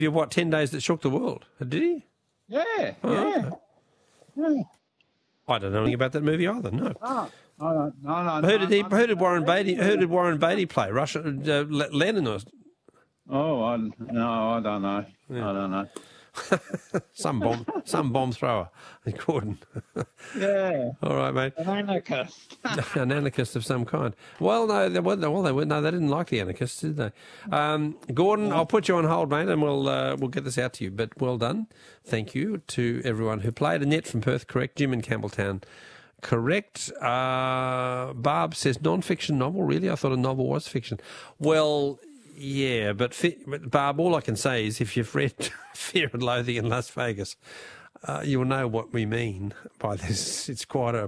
What, 10 Days That Shook the World? Did he? Yeah, Oh, yeah. okay. Yeah. I don't know anything about that movie either. No. No. Who did Warren Beatty? Who did Warren Beatty play? Russian Lennon or I don't know. Yeah. I don't know. some bomb thrower? Gordon. Yeah. All right, mate. An anarchist. An anarchist of some kind. Well, no, they didn't like the anarchists, did they? Gordon, I'll put you on hold, mate, and we'll get this out to you. But well done. Thank you to everyone who played. Annette from Perth, correct. Jim in Campbelltown, correct. Barb says non-fiction novel. Really? I thought a novel was fiction. Well, yeah, but Barb, all I can say is if you've read Fear and Loathing in Las Vegas, you'll know what we mean by this. It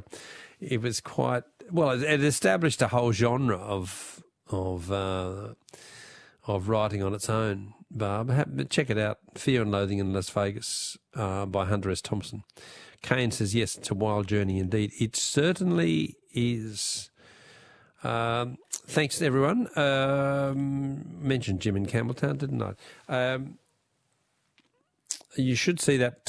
established a whole genre of writing on its own, Barb. Check it out, Fear and Loathing in Las Vegas by Hunter S. Thompson. Kane says, yes, it's a wild journey indeed. It certainly is. Thanks to everyone. Mentioned Jim in Campbelltown, didn't I? You should see that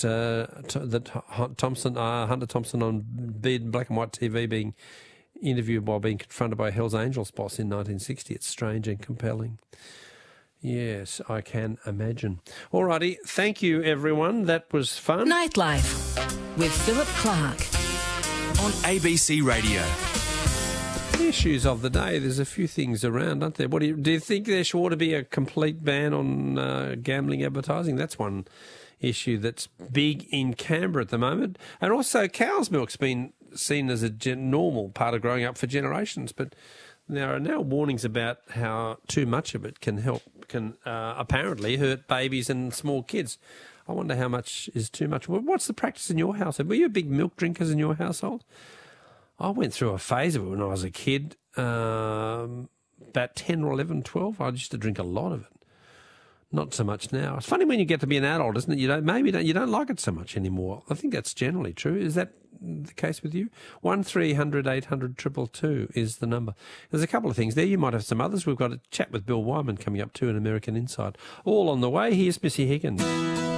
Hunter Thompson on Black and White TV being interviewed while being confronted by Hell's Angels boss in 1960. It's strange and compelling. Yes, I can imagine. All righty. Thank you, everyone. That was fun. Nightlife with Philip Clark on ABC Radio. The issues of the day, there's a few things around, aren't there? Do you think there ought to be a complete ban on gambling advertising? That's one issue that's big in Canberra at the moment. And also cow's milk's been seen as a normal part of growing up for generations, but there are now warnings about how too much of it can apparently hurt babies and small kids. I wonder how much is too much. What's the practice in your household? Were you big milk drinkers in your household? I went through a phase of it when I was a kid, about 10 or 11, 12. I used to drink a lot of it. Not so much now. It's funny when you get to be an adult, isn't it? You don't like it so much anymore. I think that's generally true. Is that the case with you? 1300 800 222 is the number. There's a couple of things there. You might have some others. We've got a chat with Bill Wyman coming up too in American Inside. All on the way. Here's Missy Higgins.